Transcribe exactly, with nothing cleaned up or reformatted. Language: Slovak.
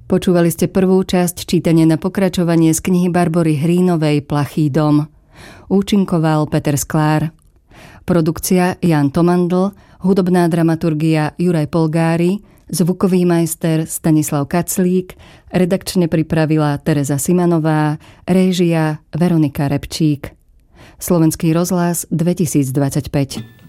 Počúvali ste prvú časť čítania na pokračovanie z knihy Barbory Hrínovej Plachý dom. Účinkoval Peter Sklár. Produkcia Jan Tomandl, hudobná dramaturgia Juraj Polgári, zvukový majster Stanislav Kaclík, redakčne pripravila Tereza Simanová, réžia Veronika Repčík. Slovenský rozhlas dvetisícdvadsaťpäť.